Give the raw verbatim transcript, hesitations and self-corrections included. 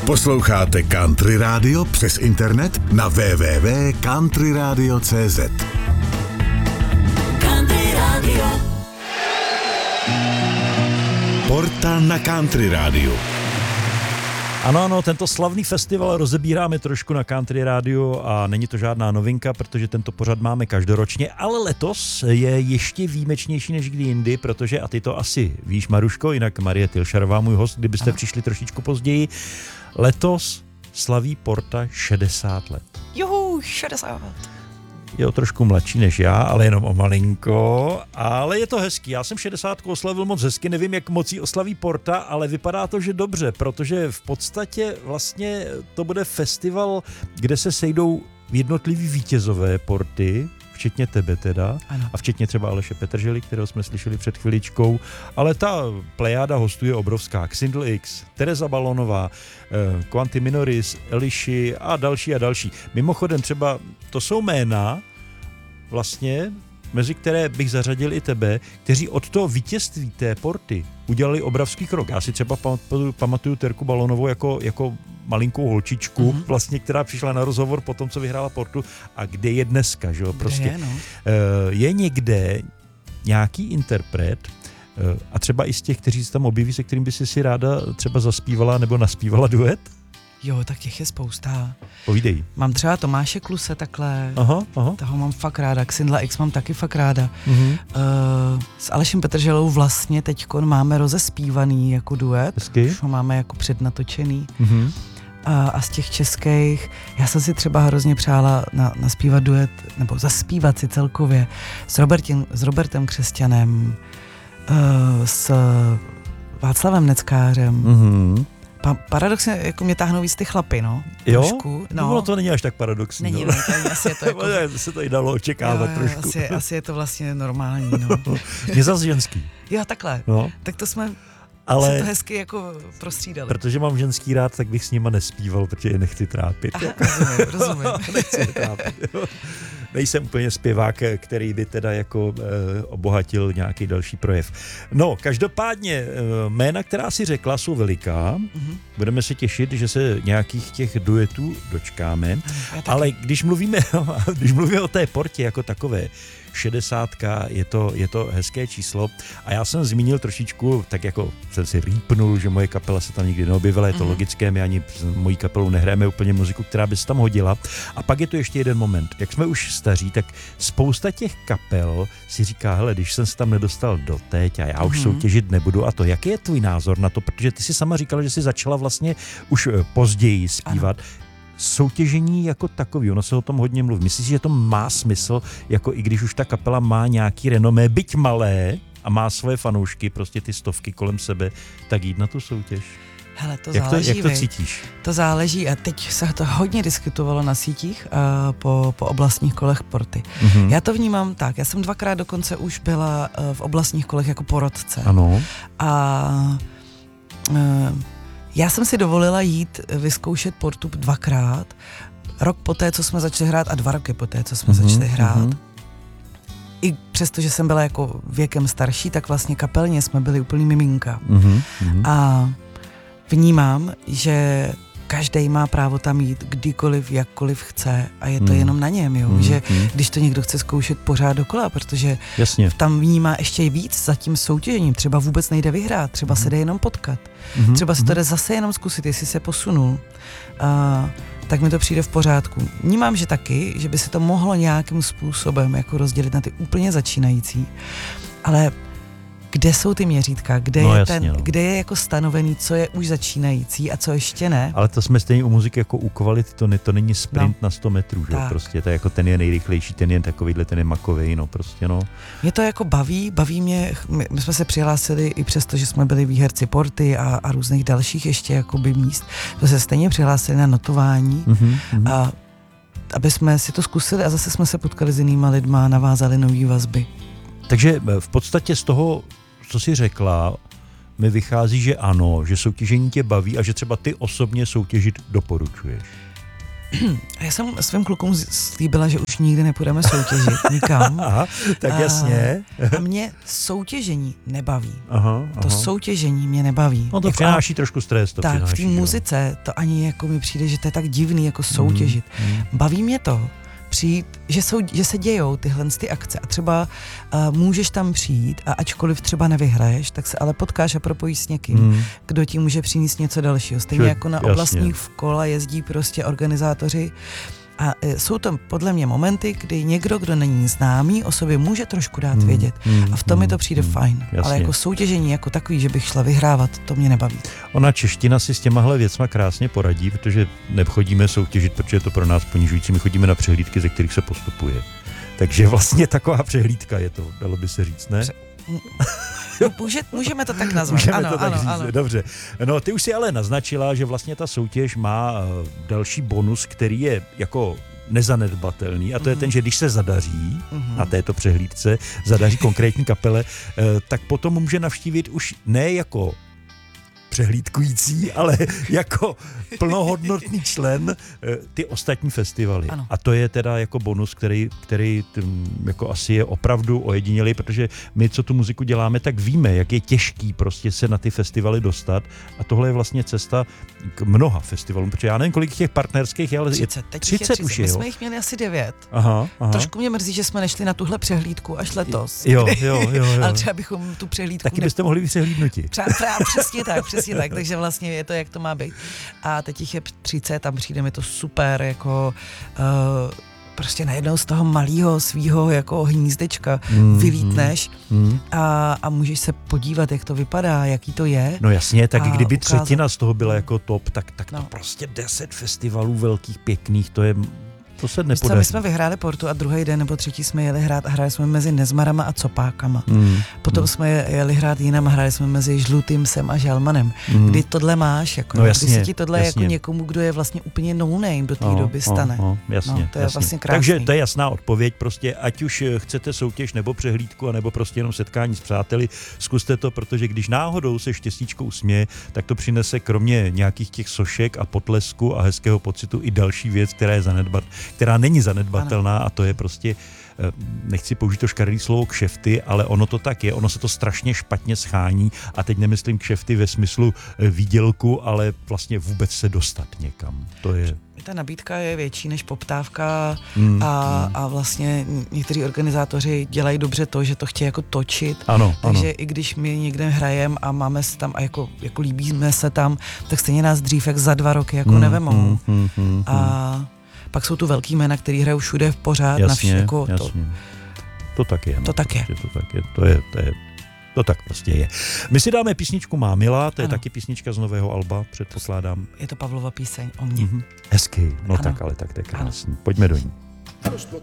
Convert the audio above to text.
Posloucháte Country Radio přes internet na w w w tečka country radio tečka c z. Country Radio. Porta na Country Radio. Ano, ano, tento slavný festival rozebíráme trošku na Country Radio a není to žádná novinka, protože tento pořad máme každoročně, ale letos je ještě výjimečnější než kdy jindy, protože, a ty to asi víš, Maruško, jinak Marie Tilšarová, můj host, kdybyste ano. přišli trošičku později, letos slaví Porta šedesát let. Juhu, šedesát. Je o trošku mladší než já, ale jenom o malinko, ale je to hezký. Já jsem šedesátku oslavil moc hezky, nevím, jak moc jí oslaví Porta, ale vypadá to, že dobře, protože v podstatě vlastně to bude festival, kde se sejdou jednotliví vítězové Porty, včetně tebe teda, ano. A včetně třeba Aleše Petržely, kterého jsme slyšeli před chviličkou, ale ta plejáda hostů je obrovská. Xindl X, Tereza Balonová, eh, Quanti Minoris, Eliši a další a další. Mimochodem třeba to jsou jména vlastně, mezi které bych zařadil i tebe, kteří od toho vítězství té Porty udělali obrovský krok. Já si třeba pamatuju, pamatuju Terku Balonovou jako, jako malinkou holčičku, mm-hmm. vlastně, která přišla na rozhovor po tom, co vyhrála Portu a kde je dneska, že jo, prostě. Je, no? Je někde nějaký interpret a třeba i z těch, kteří se tam objeví, se kterým by si si ráda třeba zaspívala nebo naspívala duet? Jo, tak těch je spousta. Povídej. Mám třeba Tomáše Kluse takhle, aha, aha. toho mám fakt ráda, Xindla X mám taky fakt ráda. Mm-hmm. Uh, s Alešem Petrželou vlastně teďkon máme rozespívaný jako duet, Hezky. Už ho máme jako přednatočený. Mm-hmm. A, a z těch českých, já jsem si třeba hrozně přála na, naspívat duet, nebo zaspívat si celkově s, Robertem, s Robertem Křesťanem, uh, s Václavem Neckářem. Mm-hmm. Pa, paradoxně jako mě táhnou víc ty chlapy, no. Jo? Trošku, no. No, to není až tak paradoxní. Není, no. není, asi je to jako... se to i dalo očekávat jo, trošku. Asi, asi je to vlastně normální, no. Mě zas ženský. Jo, takhle. No. Tak to jsme... Ale se to hezky jako prostřídali. Protože mám ženský rád, tak bych s nima nespíval, protože je nechci trápit. Aha, rozumím, rozumím. Nechci je trápit. Jo. Nejsem úplně zpěvák, který by teda jako eh, obohatil nějaký další projev. No, každopádně eh, jména, která si řekla, jsou veliká. Mm-hmm. Budeme se těšit, že se nějakých těch duetů dočkáme. Ale když mluvíme, když mluvíme o té Portě jako takové, šedesátka, je to, je to hezké číslo. A já jsem zmínil trošičku, tak jako jsem si rýpnul, že moje kapela se tam nikdy neobjevila, je to mm. logické, my ani s mojí kapelou nehráme úplně muziku, která by se tam hodila. A pak je to ještě jeden moment. Jak jsme už staří, tak spousta těch kapel si říká, hele, když jsem se tam nedostal doteď a já už mm. soutěžit nebudu a to. Jaký je tvůj názor na to? Protože ty si sama říkala, že jsi začala vlastně už později zpívat. Ano. Soutěžení jako takový, ono se o tom hodně mluví. Myslíš, že to má smysl, jako i když už ta kapela má nějaký renomé, byť malé a má svoje fanoušky, prostě ty stovky kolem sebe, tak jít na tu soutěž? Hele, to jak záleží, to, jak to cítíš? To záleží a teď se to hodně diskutovalo na sítích uh, po, po oblastních kolech Porty. Mm-hmm. Já to vnímám tak, já jsem dvakrát dokonce už byla uh, v oblastních kolech jako porotce. Ano. A uh, já jsem si dovolila jít vyzkoušet Portu dvakrát, rok poté, co jsme začali hrát a dva roky poté, co jsme mm-hmm, začali hrát. Mm-hmm. I přesto, že jsem byla jako věkem starší, tak vlastně kapelně jsme byli úplný miminka. Mm-hmm. A vnímám, že každý má právo tam jít kdykoliv, jakkoliv chce a je to mm. jenom na něm, jo? Mm. že když to někdo chce zkoušet pořád dokola, protože Jasně. tam vnímá ještě víc za tím soutěžením, třeba vůbec nejde vyhrát, třeba mm. se jde jenom potkat, mm. třeba se to jde zase jenom zkusit, jestli se posunul, a, tak mi to přijde v pořádku. Vnímám, že taky, že by se to mohlo nějakým způsobem jako rozdělit na ty úplně začínající, ale kde jsou ty měřítka, kde, no, je, jasně, ten, no. kde je jako stanovený, co je už začínající a co ještě ne. Ale to jsme stejně u muziky jako u kvality, to, ne, to není sprint no. na sto metrů, že? Prostě to je jako ten je nejrychlejší, ten je takovýhle, ten je makovej, no prostě no. Mě to jako baví, baví mě, my, my jsme se přihlásili i přesto, že jsme byli výherci Porty a, a různých dalších ještě jakoby míst, jsme se stejně přihlásili na notování mm-hmm, a aby jsme si to zkusili a zase jsme se potkali s jinýma lidma, navázali nový vazby. Takže v podstatě z toho, co jsi řekla, mi vychází, že ano, že soutěžení tě baví a že třeba ty osobně soutěžit doporučuješ. Já jsem svým klukům slíbila, že už nikdy nepůjdeme soutěžit nikam. Aha, tak jasně. A, a mě soutěžení nebaví. Aha, aha. To soutěžení mě nebaví. No to jako, přináší trošku stres. To tak přináší, v té muzice to ani jako mi přijde, že to je tak divný jako soutěžit. Mm, mm. Baví mě to přijít, že, jsou, že se dějou tyhle ty akce a třeba uh, můžeš tam přijít a ačkoliv třeba nevyhraješ, tak se ale potkáš a propojíš s někým, mm. kdo ti může přinést něco dalšího. Stejně Ču, jako na jasně. oblastních kola jezdí prostě organizátoři. A jsou to podle mě momenty, kdy někdo, kdo není známý, o sobě může trošku dát mm, vědět. Mm, a v tom mi to přijde mm, fajn. jasně. Ale jako soutěžení jako takový, že bych šla vyhrávat, to mě nebaví. Ona čeština si s těmahle věcma krásně poradí, protože nechodíme soutěžit, protože je to pro nás ponižující. My chodíme na přehlídky, ze kterých se postupuje. Takže vlastně taková přehlídka je to, dalo by se říct, ne? Pře- Může, můžeme to tak nazvat. Můžeme ano, to tak ano, říct, ano. dobře. No, ty už si ale naznačila, že vlastně ta soutěž má uh, další bonus, který je jako nezanedbatelný, a to mm-hmm. je ten, že když se zadaří mm-hmm. na této přehlídce, zadaří konkrétní kapele, uh, tak potom může navštívit už ne jako přehlídkující, ale jako plnohodnotný člen ty ostatní festivaly. Ano. A to je teda jako bonus, který, který jako asi je opravdu ojedinělý, protože my, co tu muziku děláme, tak víme, jak je těžký prostě se na ty festivaly dostat, a tohle je vlastně cesta k mnoha festivalům, protože já nevím, kolik těch partnerských je, ale třicet, je třicet, třicet už je, My jo? jsme jich měli asi devět. Aha, aha. Trošku mě mrzí, že jsme nešli na tuhle přehlídku až letos. Jo, jo, jo, jo. Ale třeba bychom tu přehlídku... Taky byste mohli být přehlídnuti. Třeba, třeba, přesně tak, přesně tak, takže vlastně je to, jak to má být. A teď jich je třicet, tam přijde mi to super, jako uh, prostě najednou z toho malého svýho jako hnízdečka mm, vylítneš mm. a, a můžeš se podívat, jak to vypadá, jaký to je. No jasně, tak kdyby ukázat. třetina z toho byla jako top, tak, tak no. to prostě deset festivalů velkých, pěkných, to je... To se Co, nepodaří. my jsme vyhráli Portu a druhý den nebo třetí jsme jeli hrát a hráli jsme mezi Nezmarama a Copákama. Mm. Potom mm. jsme jeli hrát jinam a hráli jsme mezi Žlutým sem a Žalmanem. Mm. Kdy tohle máš, jako, no, jasně, kdy se ti tohle jasně. jako někomu, kdo je vlastně úplně no name do té no, doby stane. No, no, jasně, no, to je jasně. vlastně krásný. Takže to je jasná odpověď, prostě ať už chcete soutěž nebo přehlídku, nebo prostě jenom setkání s přáteli, zkuste to, protože když náhodou se štěstíčko usměje, tak to přinese kromě nějakých těch sošek a potlesku a hezkého pocitu i další věc, která je zanedbat, která není zanedbatelná, ano. A to je prostě, nechci použít to škaredý slovo kšefty, ale ono to tak je, ono se to strašně špatně schání, a teď nemyslím kšefty ve smyslu výdělku, ale vlastně vůbec se dostat někam. To je... Ta nabídka je větší než poptávka mm, a, mm. a vlastně někteří organizátoři dělají dobře to, že to chtějí jako točit. Ano, takže ano. i když my někde hrajeme a máme se tam a jako, jako líbíme se tam, tak stejně nás dřív jak za dva roky jako mm, nevemou. Mm, mm, mm, a pak jsou tu velký jména, který hrajou všude v pořád. Jasně, na vše, jako jasně. To, to tak je. To no, tak prostě, je. To tak je. To je, to je To tak prostě je. My si dáme písničku Má milá, to je ano. taky písnička z nového alba, předpokládám. Je to Pavlova píseň o mně. Mm-hmm. Hezky, no ano. tak, ale tak to je krásný. Pojďme do ní. Došlo